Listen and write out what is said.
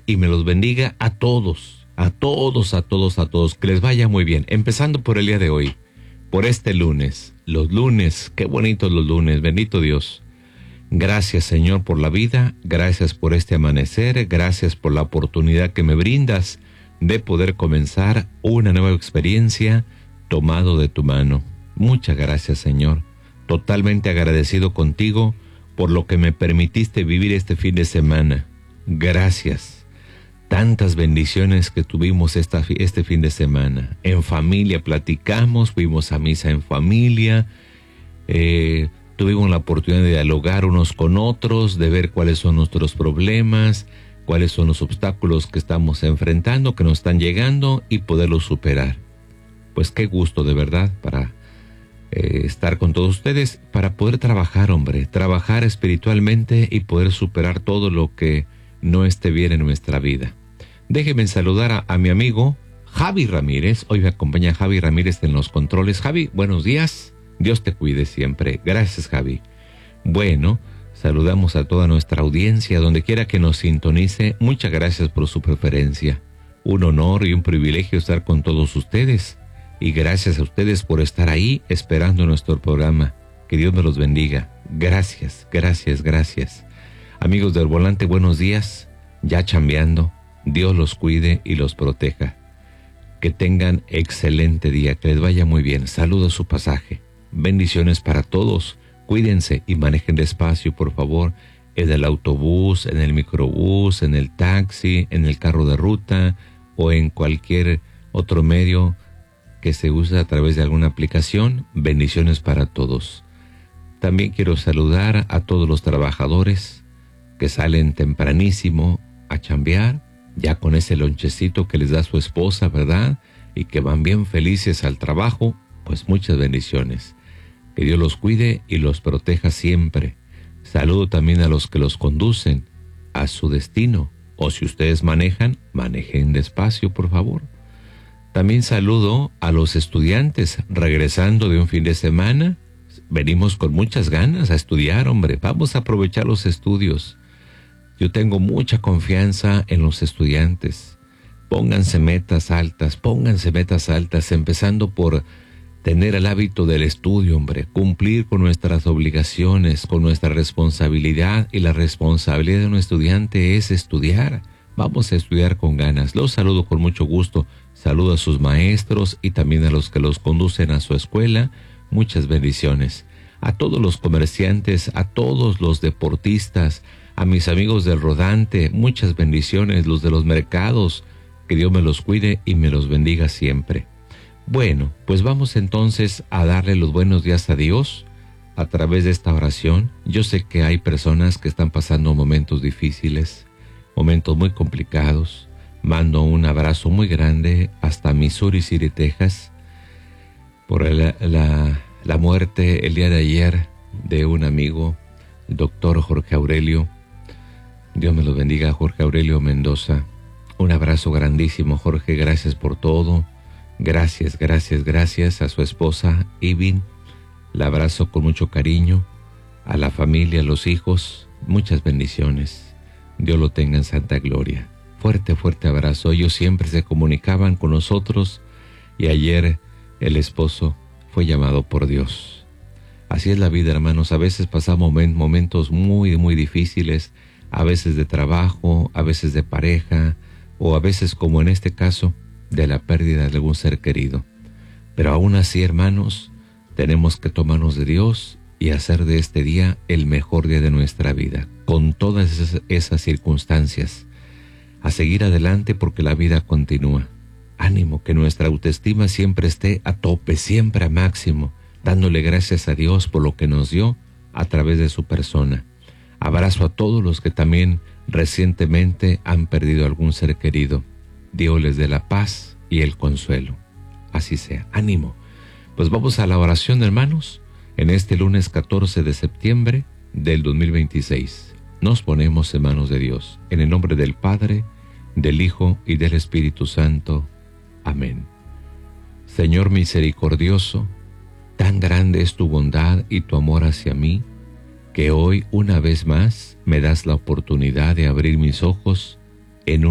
y me los bendiga a todos, a todos, a todos, a todos. Que les vaya muy bien. Empezando por el día de hoy, por este lunes. Los lunes, qué bonitos los lunes, bendito Dios. Gracias, Señor, por la vida. Gracias por este amanecer. Gracias por la oportunidad que me brindas de poder comenzar una nueva experiencia tomado de tu mano. Muchas gracias, Señor. Totalmente agradecido contigo por lo que me permitiste vivir este fin de semana. Gracias. Tantas bendiciones que tuvimos este fin de semana. En familia platicamos, fuimos a misa en familia, tuvimos la oportunidad de dialogar unos con otros, de ver cuáles son nuestros problemas, cuáles son los obstáculos que estamos enfrentando, que nos están llegando y poderlos superar. Pues qué gusto de verdad para estar con todos ustedes, para poder trabajar, hombre, trabajar espiritualmente y poder superar todo lo que no esté bien en nuestra vida. Déjenme saludar a mi amigo Javi Ramírez. Hoy me acompaña Javi Ramírez en los controles. Javi, buenos días. Dios te cuide siempre. Gracias, Javi. Bueno, saludamos a toda nuestra audiencia, donde quiera que nos sintonice. Muchas gracias por su preferencia. Un honor y un privilegio estar con todos ustedes. Y gracias a ustedes por estar ahí esperando nuestro programa. Que Dios me los bendiga. Gracias, gracias, gracias. Amigos del volante, buenos días. Ya chambeando. Dios los cuide y los proteja. Que tengan excelente día, que les vaya muy bien. Saludos a su pasaje. Bendiciones para todos. Cuídense y manejen despacio, por favor. En el autobús, en el microbús, en el taxi, en el carro de ruta o en cualquier otro medio que se usa a través de alguna aplicación. Bendiciones para todos. También quiero saludar a todos los trabajadores que salen tempranísimo a chambear, ya con ese lonchecito que les da su esposa, ¿verdad? Y que van bien felices al trabajo. Pues muchas bendiciones. Que Dios los cuide y los proteja siempre. Saludo también a los que los conducen a su destino. O si ustedes manejan, manejen despacio, por favor. También saludo a los estudiantes regresando de un fin de semana. Venimos con muchas ganas a estudiar, hombre. Vamos a aprovechar los estudios. Yo tengo mucha confianza en los estudiantes. Pónganse metas altas, empezando por tener el hábito del estudio, hombre. Cumplir con nuestras obligaciones, con nuestra responsabilidad. Y la responsabilidad de un estudiante es estudiar. Vamos a estudiar con ganas. Los saludo con mucho gusto. Saludo a sus maestros y también a los que los conducen a su escuela. Muchas bendiciones. A todos los comerciantes, a todos los deportistas, a mis amigos del rodante, muchas bendiciones, los de los mercados. Que Dios me los cuide y me los bendiga siempre. Bueno, pues vamos entonces a darle los buenos días a Dios a través de esta oración. Yo sé que hay personas que están pasando momentos difíciles, momentos muy complicados. Mando un abrazo muy grande hasta Missouri City, Texas, por la muerte el día de ayer de un amigo, el doctor Jorge Aurelio. Dios me lo bendiga, Jorge Aurelio Mendoza. Un abrazo grandísimo, Jorge, gracias por todo. Gracias, gracias, gracias a su esposa, Ivin. La abrazo con mucho cariño. A la familia, a los hijos, muchas bendiciones. Dios lo tenga en santa gloria. Fuerte, fuerte abrazo. Ellos siempre se comunicaban con nosotros y ayer el esposo fue llamado por Dios. Así es la vida, hermanos. A veces pasamos momentos muy, muy difíciles, a veces de trabajo, a veces de pareja, o a veces, como en este caso, de la pérdida de algún ser querido. Pero aún así, hermanos, tenemos que tomarnos de Dios y hacer de este día el mejor día de nuestra vida, con todas esas circunstancias. A seguir adelante porque la vida continúa. Ánimo, que nuestra autoestima siempre esté a tope, siempre a máximo, dándole gracias a Dios por lo que nos dio a través de su persona. Abrazo a todos los que también recientemente han perdido algún ser querido. Dios les dé la paz y el consuelo. Así sea. Ánimo. Pues vamos a la oración, hermanos, en este lunes 14 de septiembre del 2026. Nos ponemos en manos de Dios, en el nombre del Padre, del Hijo y del Espíritu Santo. Amén. Señor misericordioso, tan grande es tu bondad y tu amor hacia mí, que hoy una vez más me das la oportunidad de abrir mis ojos en un